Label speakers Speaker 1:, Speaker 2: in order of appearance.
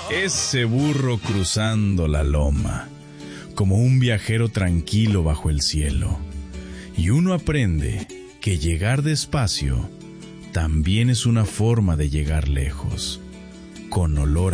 Speaker 1: Ese burro cruzando la loma, como un viajero tranquilo bajo el cielo. Y uno aprende que llegar despacio también es una forma de llegar lejos, con olor